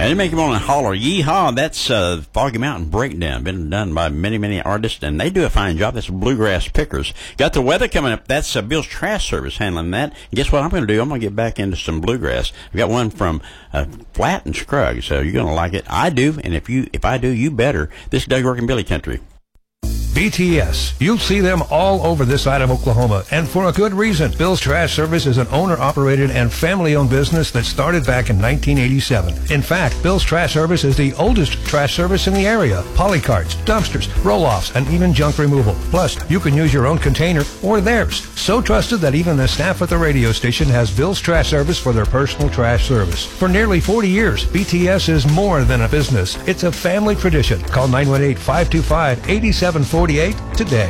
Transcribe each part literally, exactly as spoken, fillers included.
And they make them on a holler. Yeehaw, that's uh, Foggy Mountain Breakdown. Been done by many, many artists, and they do a fine job. That's Bluegrass Pickers. Got the weather coming up. That's uh, Bill's Trash Service handling that. And guess what I'm going to do? I'm going to get back into some bluegrass. I've got one from uh, Flat and Scruggs, so you're going to like it. I do, and if you, if I do, you better. This is Doug Working Billy Country. B T S. You'll see them all over this side of Oklahoma, and for a good reason. Bill's Trash Service is an owner-operated and family-owned business that started back in nineteen eighty-seven. In fact, Bill's Trash Service is the oldest trash service in the area. Polycarts, dumpsters, roll-offs, and even junk removal. Plus, you can use your own container or theirs. So trusted that even the staff at the radio station has Bill's Trash Service for their personal trash service. For nearly forty years, B T S is more than a business. It's a family tradition. Call nine one eight, five two five, eight seven four eight today.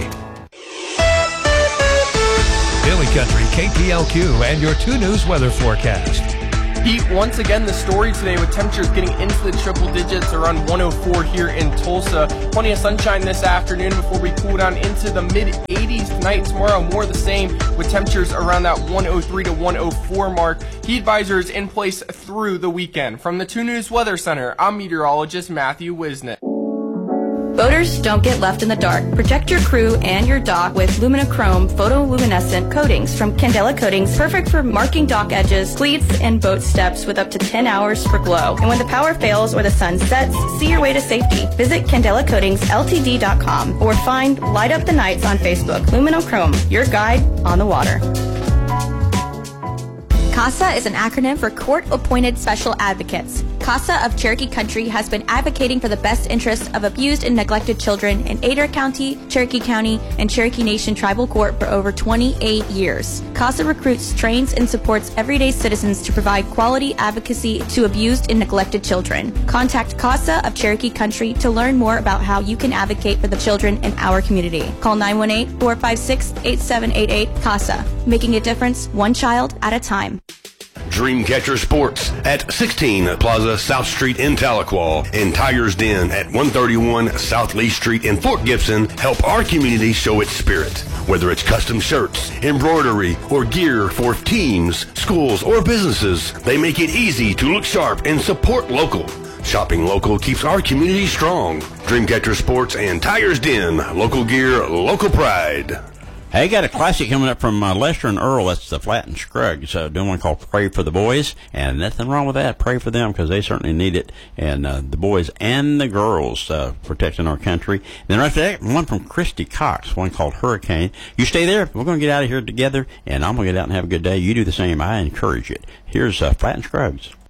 Billy Country, K P L Q, and your two News weather forecast. Pete, once again, the story today with temperatures getting into the triple digits around one oh four here in Tulsa. Plenty of sunshine this afternoon before we cool down into the mid eighties tonight. Tomorrow, more of the same with temperatures around that one oh three to one oh four mark. Heat advisories in place through the weekend. From the two News Weather Center, I'm meteorologist Matthew Wisnett. Boaters, don't get left in the dark. Protect your crew and your dock with Luminochrome photoluminescent coatings from Candela Coatings, perfect for marking dock edges, cleats, and boat steps with up to ten hours for glow. And when the power fails or the sun sets, see your way to safety. Visit Candela Coatings L T D dot com or find Light Up the Nights on Facebook. Luminochrome, your guide on the water. CASA is an acronym for Court Appointed Special Advocates. CASA of Cherokee Country has been advocating for the best interests of abused and neglected children in Adair County, Cherokee County, and Cherokee Nation Tribal Court for over twenty-eight years. CASA recruits, trains, and supports everyday citizens to provide quality advocacy to abused and neglected children. Contact CASA of Cherokee Country to learn more about how you can advocate for the children in our community. Call nine one eight, four five six, eight seven eight eight CASA, making a difference one child at a time. Dreamcatcher Sports at sixteen Plaza South Street in Tahlequah and Tiger's Den at one thirty-one South Lee Street in Fort Gibson help our community show its spirit. Whether it's custom shirts, embroidery, or gear for teams, schools, or businesses, they make it easy to look sharp and support local. Shopping local keeps our community strong. Dreamcatcher Sports and Tiger's Den. Local gear, local pride. Hey, got a classic coming up from uh, Lester and Earl. That's the Flat and Scruggs. Uh, doing one called Pray for the Boys. And nothing wrong with that. Pray for them because they certainly need it. And uh, the boys and the girls uh, protecting our country. And then right after that, one from Christy Cox, one called Hurricane. You stay there. We're going to get out of here together. And I'm going to get out and have a good day. You do the same. I encourage it. Here's uh, Flat and Scruggs.